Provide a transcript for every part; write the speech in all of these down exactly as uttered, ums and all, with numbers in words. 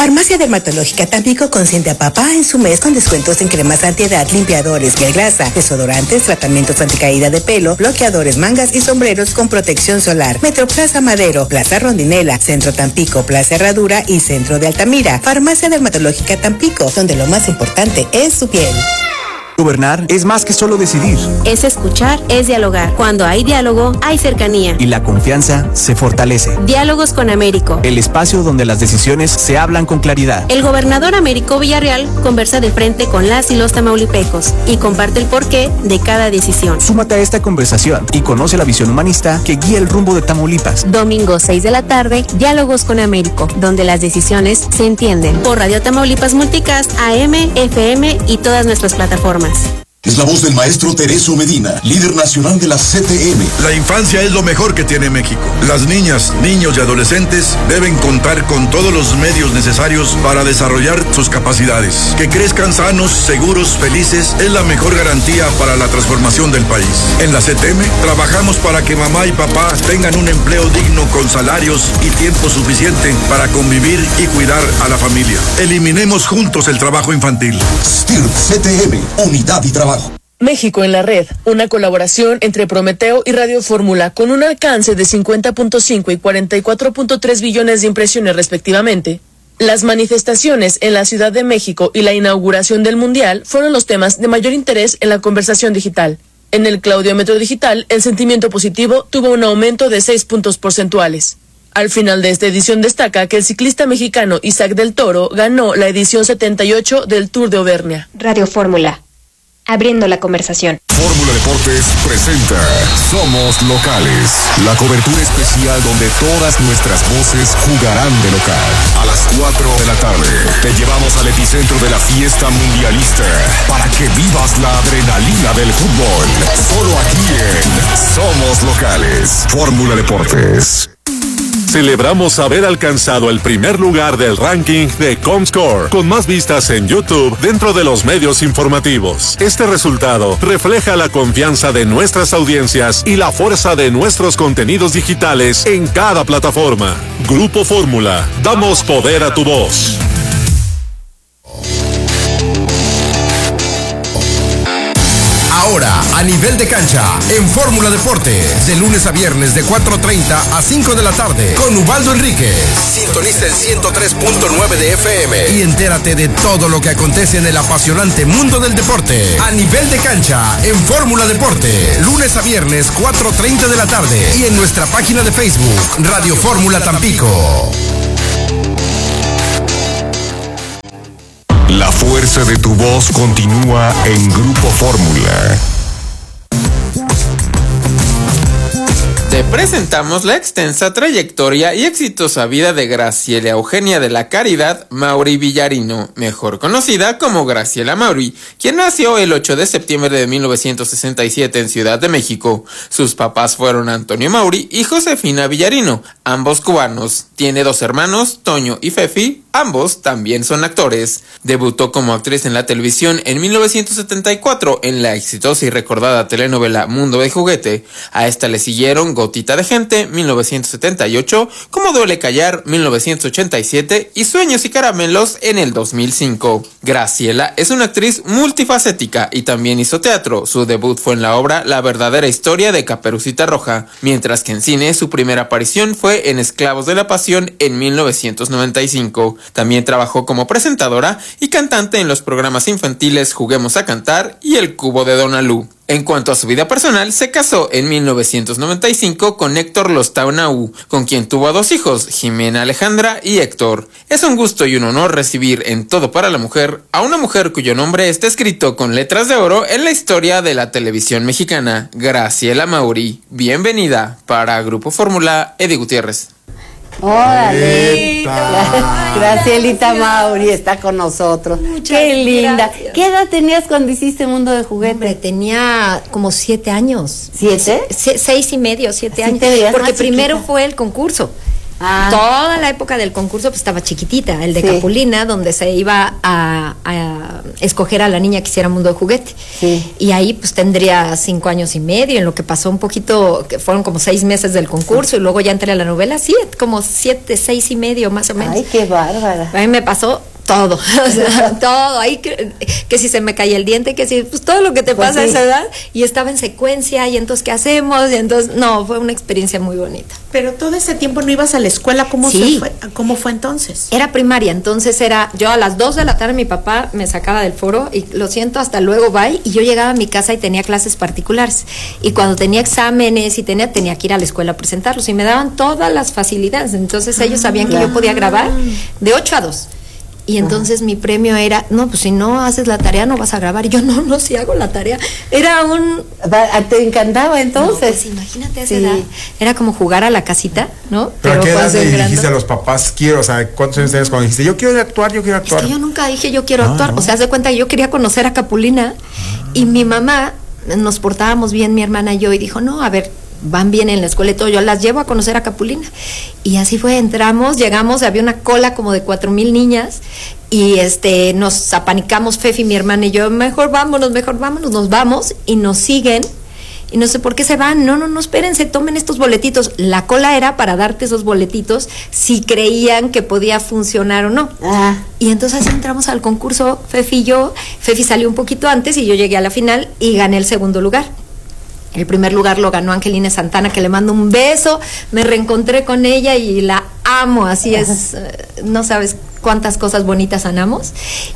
Farmacia Dermatológica Tampico consiente a papá en su mes con descuentos en cremas antiedad, limpiadores, piel grasa, desodorantes, tratamientos anticaída de pelo, bloqueadores, mangas y sombreros con protección solar. Metro Plaza Madero, Plaza Rondinela, Centro Tampico, Plaza Herradura y Centro de Altamira. Farmacia Dermatológica Tampico, donde lo más importante es su piel. Gobernar es más que solo decidir. Es escuchar, es dialogar. Cuando hay diálogo, hay cercanía. Y la confianza se fortalece. Diálogos con Américo. El espacio donde las decisiones se hablan con claridad. El gobernador Américo Villarreal conversa de frente con las y los tamaulipecos y comparte el porqué de cada decisión. Súmate a esta conversación y conoce la visión humanista que guía el rumbo de Tamaulipas. Domingo seis de la tarde, Diálogos con Américo, donde las decisiones se entienden. Por Radio Tamaulipas Multicast, A M, F M y todas nuestras plataformas. Es la voz del maestro Tereso Medina, líder nacional de la C T M. La infancia es lo mejor que tiene México. Las niñas, niños y adolescentes deben contar con todos los medios necesarios para desarrollar sus capacidades. Que crezcan sanos, seguros, felices es la mejor garantía para la transformación del país. En la C T M trabajamos para que mamá y papá tengan un empleo digno con salarios y tiempo suficiente para convivir y cuidar a la familia. Eliminemos juntos el trabajo infantil. S T I R P C T M, unidad y trabajo. México en la red, una colaboración entre Prometeo y Radio Fórmula con un alcance de cincuenta punto cinco y cuarenta y cuatro punto tres billones de impresiones respectivamente. Las manifestaciones en la Ciudad de México y la inauguración del Mundial fueron los temas de mayor interés en la conversación digital. En el Claudiómetro Digital, el sentimiento positivo tuvo un aumento de seis puntos porcentuales. Al final de esta edición destaca que el ciclista mexicano Isaac del Toro ganó la edición setenta y ocho del Tour de Auvernia. Radio Fórmula, abriendo la conversación. Fórmula Deportes presenta Somos Locales, la cobertura especial donde todas nuestras voces jugarán de local. A las cuatro de la tarde te llevamos al epicentro de la fiesta mundialista para que vivas la adrenalina del fútbol. Solo aquí en Somos Locales. Fórmula Deportes. Celebramos haber alcanzado el primer lugar del ranking de Comscore, con más vistas en YouTube dentro de los medios informativos. Este resultado refleja la confianza de nuestras audiencias y la fuerza de nuestros contenidos digitales en cada plataforma. Grupo Fórmula, damos poder a tu voz. Ahora, a nivel de cancha, en Fórmula Deportes, de lunes a viernes de cuatro treinta a cinco de la tarde, con Ubaldo Enríquez. Sintoniza el ciento tres punto nueve de F M y entérate de todo lo que acontece en el apasionante mundo del deporte. A nivel de cancha, en Fórmula Deportes, lunes a viernes cuatro treinta de la tarde y en nuestra página de Facebook, Radio Fórmula Tampico. La fuerza de tu voz continúa en Grupo Fórmula. Te presentamos la extensa trayectoria y exitosa vida de Graciela Eugenia de la Caridad Mauri Villarino, mejor conocida como Graciela Mauri, quien nació el ocho de septiembre de mil novecientos sesenta y siete en Ciudad de México. Sus papás fueron Antonio Mauri y Josefina Villarino, ambos cubanos. Tiene dos hermanos, Toño y Fefi, ambos también son actores. Debutó como actriz en la televisión en mil novecientos setenta y cuatro en la exitosa y recordada telenovela Mundo de Juguete. A esta le siguieron Gotita de Gente, mil novecientos setenta y ocho, Cómo Duele Callar, mil novecientos ochenta y siete y Sueños y Caramelos en el dos mil cinco. Graciela es una actriz multifacética y también hizo teatro. Su debut fue en la obra La verdadera historia de Caperucita Roja, mientras que en cine su primera aparición fue en Esclavos de la Pasión en mil novecientos noventa y cinco. También trabajó como presentadora y cantante en los programas infantiles Juguemos a Cantar y El Cubo de Donalú. En cuanto a su vida personal, se casó en mil novecientos noventa y cinco con Héctor Lostau-Naú, con quien tuvo a dos hijos, Jimena Alejandra y Héctor. Es un gusto y un honor recibir en Todo para la Mujer a una mujer cuyo nombre está escrito con letras de oro en la historia de la televisión mexicana, Graciela Mauri. Bienvenida. Para Grupo Fórmula, Eddie Gutiérrez. ¡Órale! Gracielita Mauri está con nosotros. Muchas ¡Qué linda! gracias. ¿Qué edad tenías cuando hiciste Mundo de Juguete? Hombre, tenía como siete años. ¿Siete? Se- seis y medio, siete Así años. te veías Porque más primero chiquita. fue el concurso. Ah. Toda la época del concurso pues estaba chiquitita, el de sí. Capulina, donde se iba a, a escoger a la niña que hiciera Mundo de Juguete. Sí. Y ahí pues tendría cinco años y medio, en lo que pasó un poquito, que fueron como seis meses del concurso, y luego ya entré a la novela, sí, como siete, seis y medio más o menos. Ay, qué bárbara. A mí me pasó todo, o sea, todo, ahí que, que si se me caía el diente, que si, pues todo lo que te pues pasa sí. a esa edad, y estaba en secuencia, y entonces, ¿qué hacemos? Y entonces, no, fue una experiencia muy bonita. Pero todo ese tiempo no ibas a la escuela, ¿cómo, sí. se fue, ¿cómo fue entonces? Era primaria, entonces era, yo a las dos de la tarde mi papá me sacaba del foro, y lo siento, hasta luego, bye, y yo llegaba a mi casa y tenía clases particulares, y cuando tenía exámenes y tenía, tenía que ir a la escuela a presentarlos, y me daban todas las facilidades, entonces ellos sabían que yo podía grabar de ocho a dos. Y entonces mi premio era, no, pues si no haces la tarea no vas a grabar. Y yo, no, no, si hago la tarea. Era un... ¿Te encantaba entonces? No, pues imagínate a esa sí. edad. Era como jugar a la casita, ¿no? ¿Pero, Pero a qué edad le dijiste a los papás, quiero, o sea, cuántos años tenías cuando dijiste, yo quiero actuar, yo quiero actuar? Es que yo nunca dije, yo quiero ah, actuar. ¿no? O sea, haz de cuenta que yo quería conocer a Capulina. Ah. Y mi mamá, nos portábamos bien, mi hermana y yo, y dijo, no, a ver, van bien en la escuela y todo, yo las llevo a conocer a Capulina. Y así fue, entramos, llegamos, había una cola como de cuatro mil niñas, y este nos apanicamos, Fefi, mi hermana y yo, mejor vámonos, mejor vámonos, nos vamos, y nos siguen, y no sé por qué se van, no, no, no, espérense, tomen estos boletitos. La cola era para darte esos boletitos si creían que podía funcionar o no. Ah. Y entonces así entramos al concurso, Fefi y yo, Fefi salió un poquito antes y yo llegué a la final y gané el segundo lugar. El primer lugar lo ganó Angelina Santana, que le mando un beso, me reencontré con ella y la amo, así es, no sabes cuántas cosas bonitas sanamos,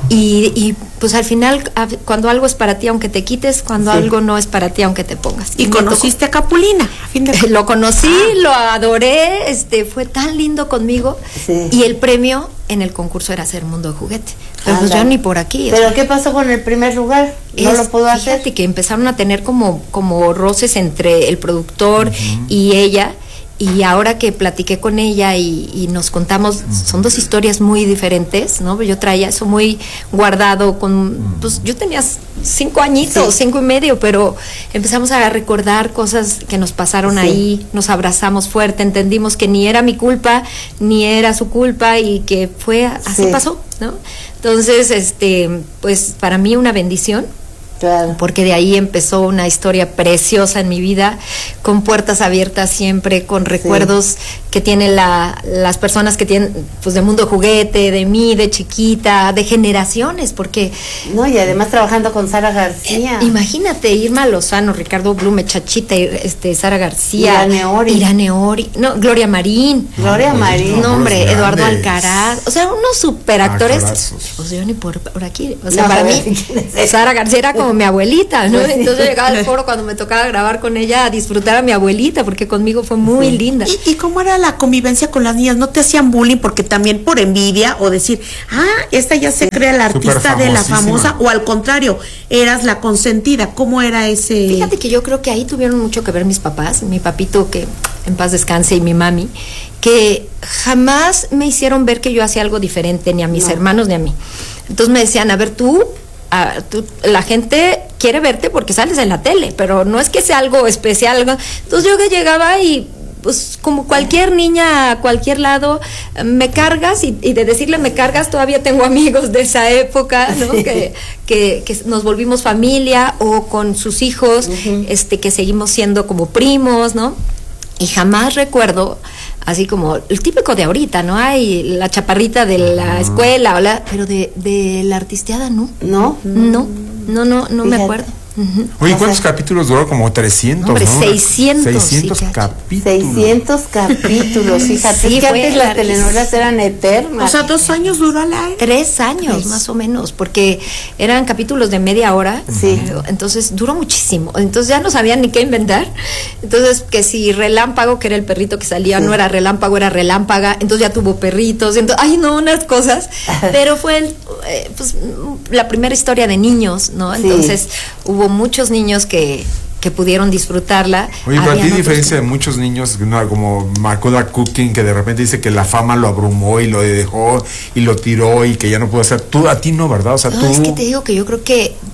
y, y pues al final, cuando algo es para ti aunque te quites, cuando sí. algo no es para ti aunque te pongas. ¿Y, y conociste a Capulina? A fin de... Lo conocí, ah. lo adoré, este fue tan lindo conmigo, sí. y el premio en el concurso era hacer Mundo de Juguete. Pero pues yo ni por aquí. ¿Pero sea, qué pasó con el primer lugar? ¿No es, lo pudo hacer? Fíjate que empezaron a tener como, como roces entre el productor uh-huh. y ella, y ahora que platiqué con ella y, y nos contamos, uh-huh. son dos historias muy diferentes, ¿no? Yo traía eso muy guardado, con pues yo tenía cinco añitos, sí. cinco y medio, pero empezamos a recordar cosas que nos pasaron sí. ahí, nos abrazamos fuerte, entendimos que ni era mi culpa, ni era su culpa, y que fue, así sí. pasó, ¿no? Entonces, este, pues para mí una bendición, claro. porque de ahí empezó una historia preciosa en mi vida, con puertas abiertas siempre, con recuerdos sí. que tienen la, las personas que tienen, pues de Mundo Juguete, de mí, de chiquita, de generaciones, porque... No, y además trabajando con Sara García. Eh, imagínate, Irma Lozano, Ricardo Blume, Chachita, este, Sara García. Irane Ori. Irane Ori, no, Gloria Marín. Gloria Marín. No, hombre, grandes. Eduardo Alcaraz, o sea, unos superactores. Pues yo ni por, por aquí, o sea, no, para mí, Sara García era como mi abuelita, ¿no? Entonces llegaba al foro cuando me tocaba grabar con ella a disfrutar a mi abuelita, porque conmigo fue muy sí. linda. ¿Y, ¿Y cómo era la convivencia con las niñas? ¿No te hacían bullying porque también por envidia o decir, ah, esta ya se cree la artista de la famosa, o al contrario, eras la consentida? ¿Cómo era ese? Fíjate que yo creo que ahí tuvieron mucho que ver mis papás, mi papito, que en paz descanse, y mi mami, que jamás me hicieron ver que yo hacía algo diferente, ni a mis no. hermanos ni a mí. Entonces me decían, a ver, tú A, tú, la gente quiere verte porque sales en la tele, pero no es que sea algo especial. Entonces yo que llegaba y pues como cualquier niña a cualquier lado, me cargas, y, y de decirle me cargas, todavía tengo amigos de esa época, ¿no? que, que, que nos volvimos familia, o con sus hijos, uh-huh. este que seguimos siendo como primos, ¿no? Y jamás recuerdo, así como el típico de ahorita, ¿no? Hay la chaparrita de la escuela, o la, pero de, de la artisteada, ¿no? ¿No? No, no, no, no me acuerdo. Uh-huh. Oye, ¿cuántos o sea, capítulos duró? Como trescientos, hombre, ¿no? seiscientos. seiscientos capítulos. seiscientos capítulos, fíjate. Sí, es que antes las telenovelas eran eternas. O sea, dos años duró la... Tres años, Tres. más o menos, porque eran capítulos de media hora. Sí. Entonces, duró muchísimo. Entonces, ya no sabían ni qué inventar. Entonces, que si Relámpago, que era el perrito que salía, sí. no era Relámpago, era Relámpaga. Entonces, ya tuvo perritos. Entonces, ay, no, unas cosas. Pero fue, el, eh, pues, la primera historia de niños, ¿no? Entonces, sí. hubo muchos niños que, que pudieron disfrutarla. Oye, pero a ti, diferencia de muchos niños, no, como Makoda Cooking, que de repente dice que la fama lo abrumó y lo dejó y lo tiró y que ya no pudo hacer. Tú, a ti no, ¿verdad? O sea, no, tú... es que te digo que yo creo que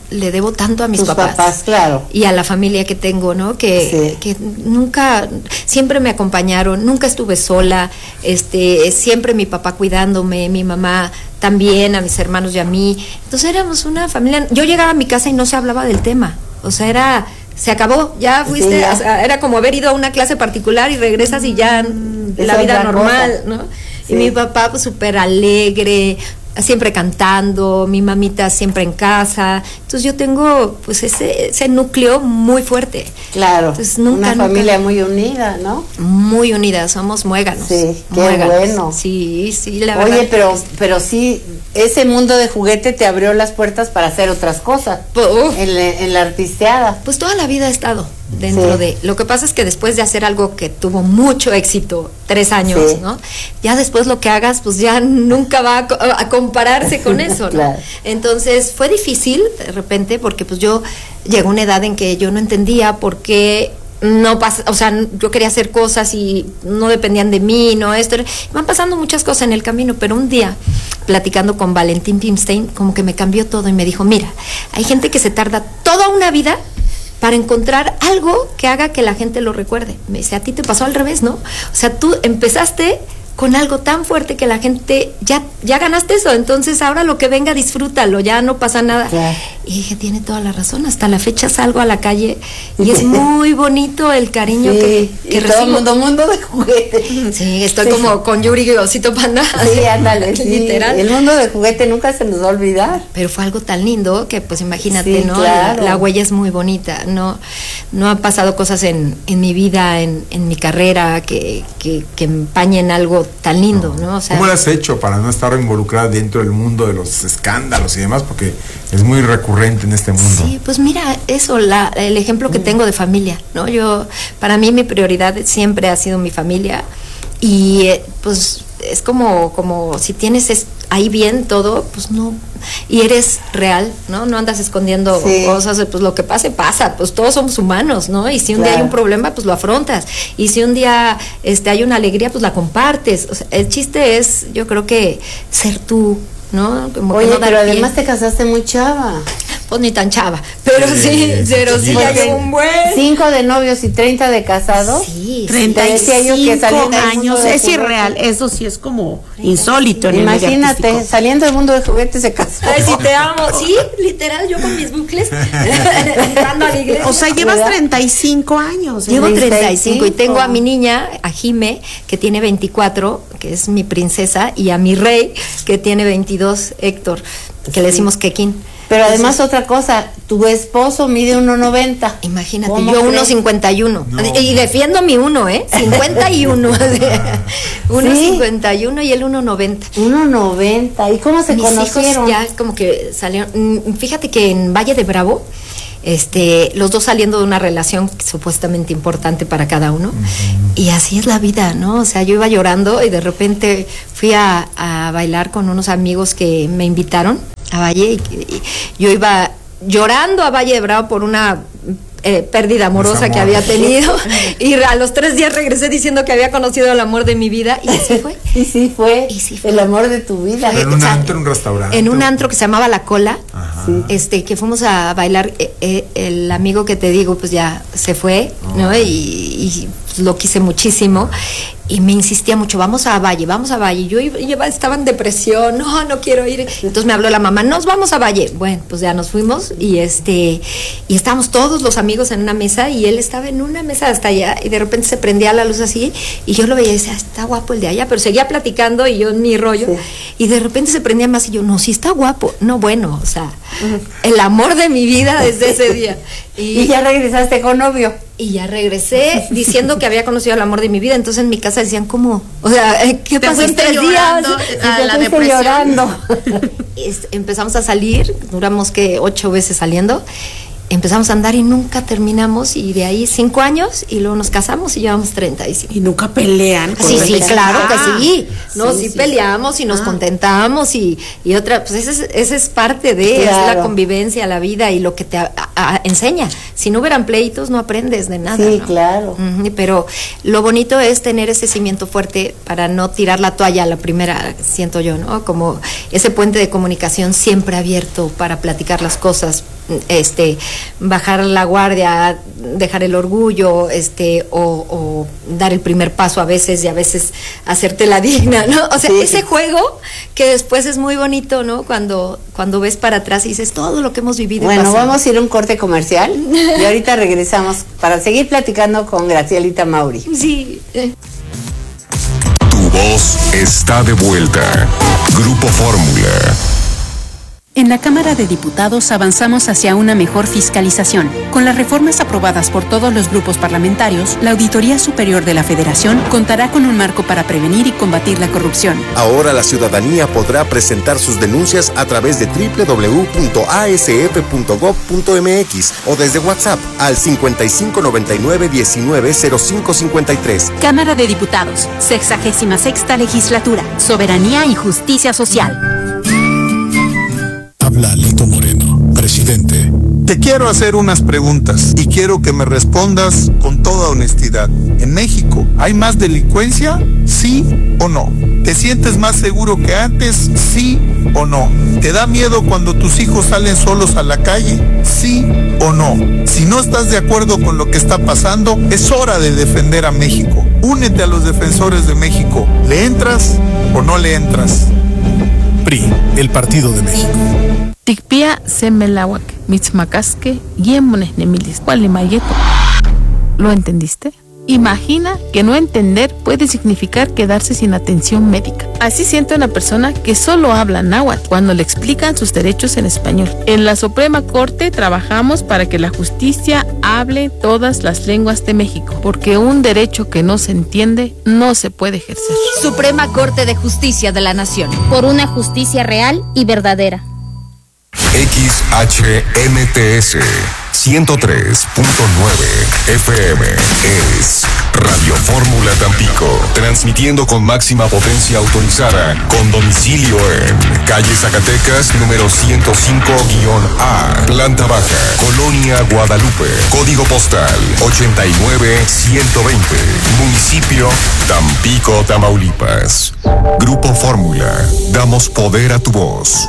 le debo tanto a mis Tus papás, papás, claro. Y a la familia que tengo, ¿no? Que, sí. que nunca, siempre me acompañaron, nunca estuve sola, este, siempre mi papá cuidándome, mi mamá también, a mis hermanos y a mí. Entonces éramos una familia. Yo llegaba a mi casa y no se hablaba del tema, o sea, era... Se acabó, ya fuiste, sí, ya. O sea, era como haber ido a una clase particular y regresas y ya mm, la vida normal, cosa. ¿no? Sí. Y mi papá pues súper alegre, siempre cantando, mi mamita siempre en casa. Entonces yo tengo pues ese, ese núcleo muy fuerte. Claro, Entonces, nunca, una familia nunca, muy unida, ¿no? Muy unida, somos muéganos. Sí, qué muéganos. bueno. Sí, sí, la Oye, verdad. Oye, pero, pero sí, ese mundo de juguete te abrió las puertas para hacer otras cosas. Uh, en, la, en la artisteada. Pues toda la vida he estado dentro sí. de... Lo que pasa es que después de hacer algo que tuvo mucho éxito, tres años, sí. ¿no? Ya después lo que hagas, pues ya nunca va a, a compararse con eso, ¿no? Claro. Entonces fue difícil de repente porque pues yo llegó una edad en que yo no entendía por qué no pasa, o sea, yo quería hacer cosas y no dependían de mí, no esto, van pasando muchas cosas en el camino, pero un día platicando con Valentín Pimstein, como que me cambió todo y me dijo, mira, hay gente que se tarda toda una vida para encontrar algo que haga que la gente lo recuerde. Me dice, a ti te pasó al revés, ¿no? O sea, tú empezaste con algo tan fuerte que la gente, ya ya ganaste eso, entonces ahora lo que venga disfrútalo, ya no pasa nada. Claro. Y dije, tiene toda la razón, hasta la fecha salgo a la calle y es muy bonito el cariño sí, que, que y recibo. Todo el mundo, mundo de juguete. Sí, estoy sí. como con Yuri y Osito Panda. Sí, ándale, sí. Literal. El mundo de juguete nunca se nos va a olvidar. Pero fue algo tan lindo que pues imagínate, sí, ¿no? Claro. La, la huella es muy bonita, no no han pasado cosas en, en mi vida, en, en mi carrera que, que, que empañen algo tan lindo, ¿no? ¿no? O sea, ¿cómo lo has hecho para no estar involucrada dentro del mundo de los escándalos y demás? Porque es muy recurrente en este mundo. Sí, pues mira, eso, la, el ejemplo que tengo de familia, ¿no? Yo, para mí mi prioridad siempre ha sido mi familia y eh, pues es como, como si tienes es, ahí bien todo, pues no, y eres real, ¿no? No andas escondiendo sí. cosas, pues lo que pase, pasa, pues todos somos humanos, ¿no? Y si un claro. día hay un problema, pues lo afrontas, y si un día este, hay una alegría, pues la compartes, o sea, el chiste es, yo creo que ser tú, ¿no? Como Oye, que no pero además te casaste muy chava. Pues ni tan chava, pero sí, sí pero sí, sí ya llevo un buen... Cinco de novios y treinta de casados. Sí, treinta y cinco años, es irreal, eso sí es como insólito. En Imagínate, el saliendo del mundo de juguetes se casó. Ay, si te amo, sí, literal, yo con mis bucles, entrando a la iglesia. O sea, llevas treinta y cinco años. Llevo treinta y cinco y tengo a mi niña, a Jime, que tiene veinticuatro, que es mi princesa, y a mi rey, que tiene veintidós, Héctor, que sí. le decimos Kekin. Pero además Entonces, otra cosa, tu esposo mide uno noventa. Imagínate, yo uno cincuenta y uno. No. Y defiendo mi uno, ¿eh? cincuenta y uno. uno cincuenta y uno y él uno noventa. uno noventa. ¿Y cómo se Mis conocieron? Hijos ya como que salieron. Fíjate que en Valle de Bravo, este, los dos saliendo de una relación supuestamente importante para cada uno. Uh-huh. Y así es la vida, ¿no? O sea, yo iba llorando y de repente fui a, a bailar con unos amigos que me invitaron a Valle y, y yo iba llorando a Valle de Bravo por una eh, pérdida amorosa que había tenido y a los tres días regresé diciendo que había conocido el amor de mi vida y así fue. Y sí fue, y sí fue. El amor de tu vida. En un antro, en un restaurante. En un antro que se llamaba La Cola. Ajá. Este, que fuimos a bailar, eh, eh, el amigo que te digo pues ya se fue, oh. ¿no? Y, y lo quise muchísimo y me insistía mucho, vamos a Valle, vamos a Valle. Yo iba, estaba en depresión, no, no quiero ir. Entonces me habló la mamá, nos vamos a Valle. Bueno, pues ya nos fuimos y este y estábamos todos los amigos en una mesa y él estaba en una mesa hasta allá y de repente se prendía la luz así y yo lo veía y decía, está guapo el de allá, pero seguía platicando y yo en mi rollo sí. y de repente se prendía más y yo, no, sí está guapo. No, bueno, o sea, uh-huh. el amor de mi vida desde ese día. Y, y ya regresaste con novio. Y ya regresé diciendo que había conocido el amor de mi vida, entonces en mi casa decían, ¿cómo? O sea, ¿qué pasó en tres días? A la depresión. Llorando. Empezamos a salir, duramos que ocho veces saliendo, empezamos a andar y nunca terminamos y de ahí cinco años y luego nos casamos y llevamos treinta y cinco. Y nunca pelean. Sí, sí, claro ah, que sí. No, sí, sí, sí peleamos y nos ah. contentamos y, y otra, pues esa es, esa es parte de claro. es la convivencia, la vida y lo que te a, a, enseña. Si no hubieran pleitos no aprendes de nada. Sí, ¿no? claro. Uh-huh, pero lo bonito es tener ese cimiento fuerte para no tirar la toalla a la primera, siento yo, ¿no? Como ese puente de comunicación siempre abierto para platicar las cosas, este, bajar la guardia, dejar el orgullo, este, o, o dar el primer paso a veces y a veces hacerte la digna, ¿no? O sea, sí. Ese juego que después es muy bonito, ¿no? Cuando, cuando ves para atrás y dices todo lo que hemos vivido. Bueno, vamos a ir a un corte comercial y ahorita regresamos para seguir platicando con Gracielita Mauri. Sí. Tu voz está de vuelta. Grupo Fórmula. En la Cámara de Diputados avanzamos hacia una mejor fiscalización. Con las reformas aprobadas por todos los grupos parlamentarios, la Auditoría Superior de la Federación contará con un marco para prevenir y combatir la corrupción. Ahora la ciudadanía podrá presentar sus denuncias a través de doble u doble u doble u punto a s f punto gob punto m x o desde WhatsApp al cincuenta y cinco noventa y nueve diecinueve cero cinco cincuenta y tres. Cámara de Diputados, sexagésima sexta Legislatura, Soberanía y Justicia Social. Habla Lito Moreno, presidente. Te quiero hacer unas preguntas y quiero que me respondas con toda honestidad. ¿En México hay más delincuencia? ¿Sí o no? ¿Te sientes más seguro que antes? ¿Sí o no? ¿Te da miedo cuando tus hijos salen solos a la calle? ¿Sí o no? Si no estás de acuerdo con lo que está pasando, es hora de defender a México. Únete a los defensores de México. ¿Le entras o no le entras? P R I, el Partido de México. Tikpia semelawak, mitzmacasque, yemones nemilis, cualimayeto. ¿Lo entendiste? Imagina que no entender puede significar quedarse sin atención médica. Así siente una persona que solo habla náhuatl cuando le explican sus derechos en español. En la Suprema Corte trabajamos para que la justicia hable todas las lenguas de México, porque un derecho que no se entiende no se puede ejercer. Suprema Corte de Justicia de la Nación. Por una justicia real y verdadera. X H M T S ciento tres punto nueve F M es Radio Fórmula Tampico, transmitiendo con máxima potencia autorizada, con domicilio en calle Zacatecas número ciento cinco A, planta baja, Colonia Guadalupe, código postal ochenta y nueve ciento veinte, municipio Tampico, Tamaulipas. Grupo Fórmula, damos poder a tu voz.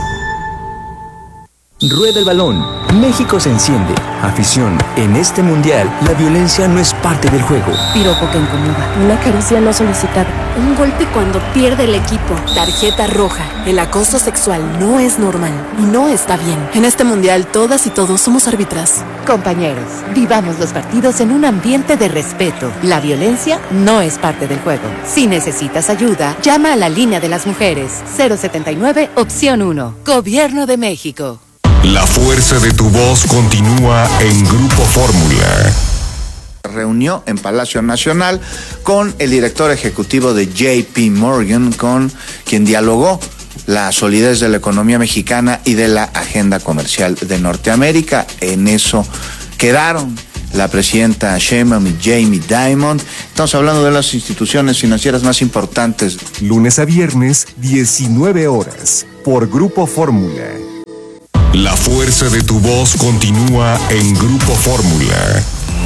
Rueda el balón. México se enciende. Afición. En este mundial, la violencia no es parte del juego. Piropo que incomoda. Una caricia no solicitada. Un golpe cuando pierde el equipo. Tarjeta roja. El acoso sexual no es normal y no está bien. En este mundial, todas y todos somos árbitras. Compañeros, vivamos los partidos en un ambiente de respeto. La violencia no es parte del juego. Si necesitas ayuda, llama a la línea de las mujeres. cero setenta y nueve, opción uno. Gobierno de México. La fuerza de tu voz continúa en Grupo Fórmula. Reunió en Palacio Nacional con el director ejecutivo de J P Morgan, con quien dialogó la solidez de la economía mexicana y de la agenda comercial de Norteamérica. En eso quedaron la presidenta Sheinbaum y Jamie Dimon. Estamos hablando de las instituciones financieras más importantes. Lunes a viernes, diecinueve horas, por Grupo Fórmula. La fuerza de tu voz continúa en Grupo Fórmula.